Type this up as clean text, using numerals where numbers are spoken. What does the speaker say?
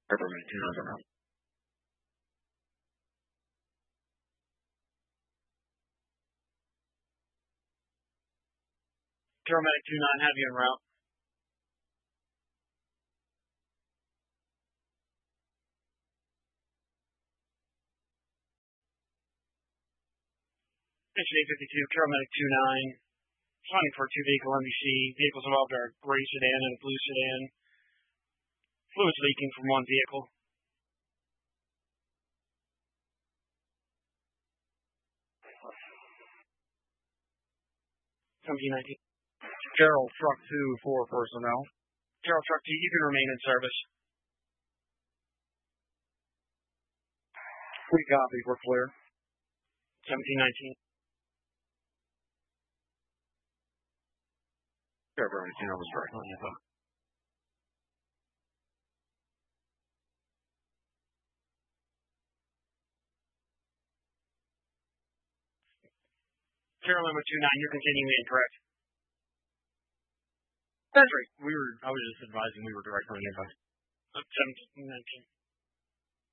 Paramedic 29. Paramedic 29, have you en route. Station 852, Paramedic 29, responding for a two-vehicle MVC. Vehicles involved are a gray sedan and a blue sedan. Fluids leaking from one vehicle. 1719. Gerald, truck 2 for personnel. Gerald, truck 2, you can remain in service. We copy, we're clear. 1719. Paramedic 29 was direct on you. Serial number 29, you're continuing incorrect. That's right. I was just advising we were direct on you. 1719.